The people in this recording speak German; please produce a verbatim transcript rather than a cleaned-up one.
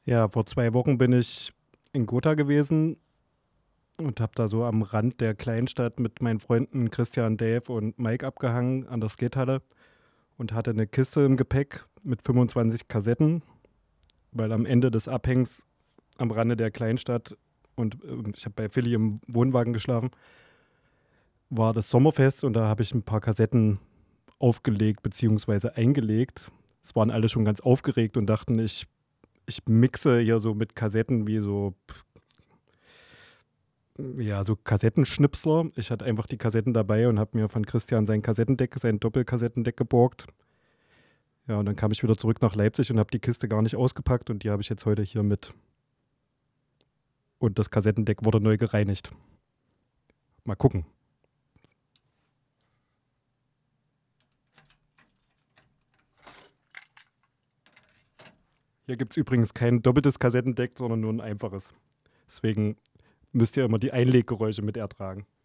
Ja, vor zwei Wochen bin ich in Gotha gewesen und habe da so am Rand der Kleinstadt mit meinen Freunden Christian, Dave und Mike abgehangen an der Skatehalle und hatte eine Kiste im Gepäck mit fünfundzwanzig Kassetten, weil am Ende des Abhängs am Rande der Kleinstadt und, und ich habe bei Philly im Wohnwagen geschlafen, war das Sommerfest und da habe ich ein paar Kassetten aufgelegt bzw. eingelegt. Es waren alle schon ganz aufgeregt und dachten, ich, ich mixe hier so mit Kassetten wie so ja, so Kassettenschnipsler. Ich hatte einfach die Kassetten dabei und habe mir von Christian sein Kassettendeck, sein Doppelkassettendeck geborgt. Ja, und dann kam ich wieder zurück nach Leipzig und habe die Kiste gar nicht ausgepackt und die habe ich jetzt heute hier mit. Und das Kassettendeck wurde neu gereinigt. Mal gucken. Hier gibt es übrigens kein doppeltes Kassettendeck, sondern nur ein einfaches. Deswegen müsst ihr immer die Einleggeräusche mit ertragen.